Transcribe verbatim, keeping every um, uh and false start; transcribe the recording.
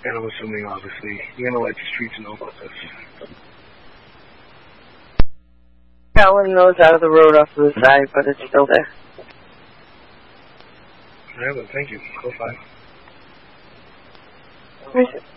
And I'm assuming, obviously, you're going to let the streets know about this. That one goes out of the road off to the side, but it's still there. Alright, well, thank you. Go five. Where's it?